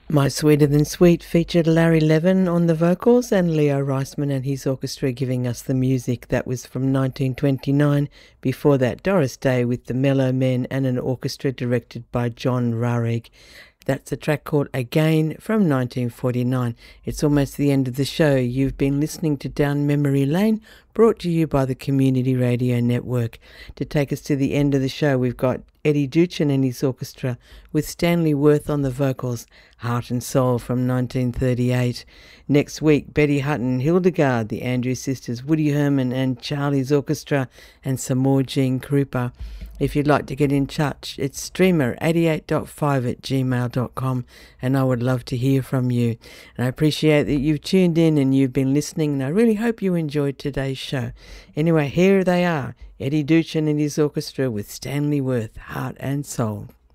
My Sweeter Than Sweet featured Larry Levin on the vocals and Leo Reisman and his orchestra giving us the music. That was from 1929. Before that, Doris Day with the Mellow Men and an orchestra directed by John Rarig. That's a track called Again from 1949. It's almost the end of the show. You've been listening to Down Memory Lane, brought to you by the Community Radio Network. To take us to the end of the show, we've got Eddie Duchin and his orchestra with Stanley Worth on the vocals, Heart and Soul from 1938. Next week, Betty Hutton, Hildegard, the Andrews Sisters, Woody Herman and Charlie's Orchestra, and some more Gene Krupa. If you'd like to get in touch, it's streamer88.5@gmail.com, and I would love to hear from you. And I appreciate that you've tuned in and you've been listening, and I really hope you enjoyed today's show. Anyway, here they are, Eddie Duchin and his orchestra with Stanley Worth, Heart and Soul.